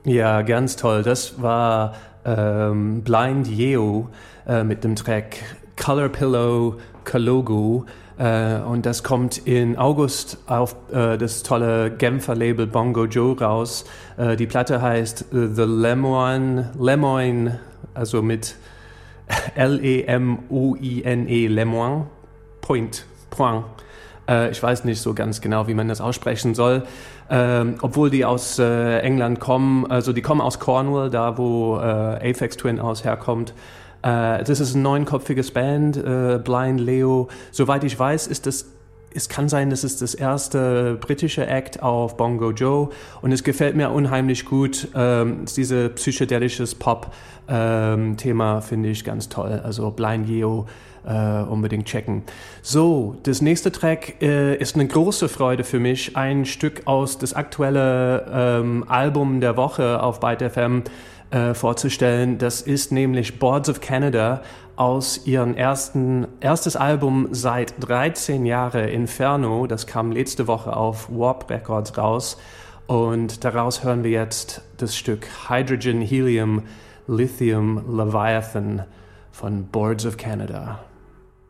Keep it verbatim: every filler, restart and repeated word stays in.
Ja, ganz toll. Das war ähm, Blind Yeo äh, mit dem Track Color Pillow Kalogu. Äh, und das kommt in August auf äh, das tolle Genfer Label Bongo Joe raus. Äh, die Platte heißt äh, The Lemoine, Lemoine, also mit L E M O I N E, Lemoine, Point, Point. Äh, ich weiß nicht so ganz genau, wie man das aussprechen soll. Ähm, obwohl die aus äh, England kommen, also die kommen aus Cornwall, da wo äh, Aphex Twin aus herkommt. Äh, das ist ein neunköpfiges Band, äh, Blind Leo. Soweit ich weiß, ist das, es kann sein, das ist das erste britische Act auf Bongo Joe und es gefällt mir unheimlich gut. Ähm, diese psychedelisches Pop-Thema ähm, finde ich ganz toll. Also Blind Leo äh, unbedingt checken. So, das nächste Track äh, ist eine große Freude für mich. Ein Stück aus das aktuelle ähm, Album der Woche auf Byte F M äh, vorzustellen. Das ist nämlich Boards of Canada aus ihrem ersten, erstes Album seit dreizehn Jahren, Inferno. Das kam letzte Woche auf Warp Records raus. Und daraus hören wir jetzt das Stück Hydrogen, Helium, Lithium, Leviathan von Boards of Canada.